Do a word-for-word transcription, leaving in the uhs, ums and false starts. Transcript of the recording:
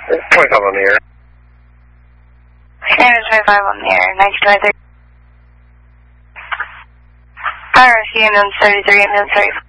twenty-five on the air. Standard twenty-five on the air, nineteen twenty-three. R S C ambulance thirty-three, ambulance thirty-four.